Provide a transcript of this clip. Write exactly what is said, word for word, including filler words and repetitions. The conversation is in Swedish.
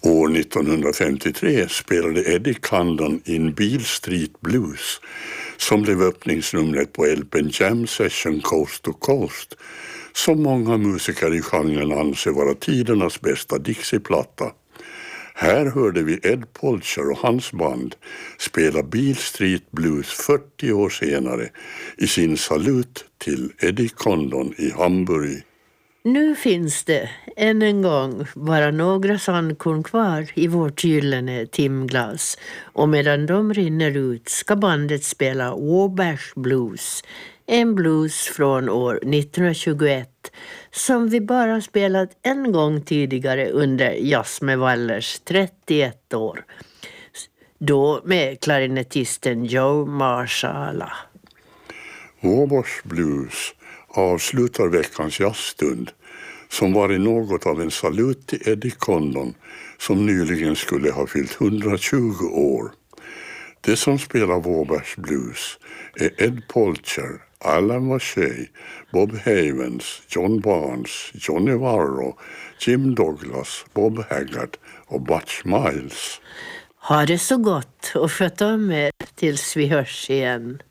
År nittonhundrafemtiotre spelade Eddie Condon in Beale Street Blues som blev öppningsnumret på L P:n Jam Session Coast to Coast, som många musiker i genren anser vara tidernas bästa Dixie-platta. Här hörde vi Ed Polcher och hans band spela Beale Street Blues fyrtio år senare i sin salut till Eddie Condon i Hamburg. Nu finns det än en gång bara några sandkorn kvar i vårt gyllene timglas, och medan de rinner ut ska bandet spela Wabash Blues, en blues från år nittonhundratjugoett som vi bara spelat en gång tidigare under Jazz med Wallers trettioett år, då med klarinettisten Joe Marsala. Wabash Blues avslutar veckans jazzstund som var i något av en salut till Eddie Condon som nyligen skulle ha fyllt hundratjugo år. Det som spelar Wabash Blues är Ed Polcher, Alan Vachey, Bob Havens, John Barnes, Johnny Varro, Jim Douglas, Bob Haggart och Butch Miles. Ha det så gott och sköt om er tills vi hörs igen.